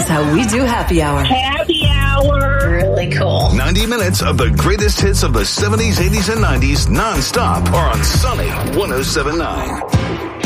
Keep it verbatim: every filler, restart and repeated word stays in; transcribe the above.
is how we do happy hour. Happy hour. Really cool. ninety minutes of the greatest hits of the seventies, eighties, and nineties nonstop are on Sunny one oh seven point nine.